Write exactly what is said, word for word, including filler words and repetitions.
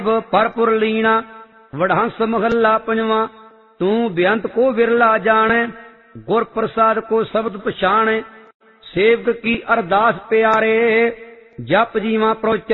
परपुर लीना। वडहंस महला पंजवा। तू बेअंत को विरला जाने, गुर प्रसाद को शब्द पछाणे। सेवक की अरदास प्यारे, जप जीवा प्रोच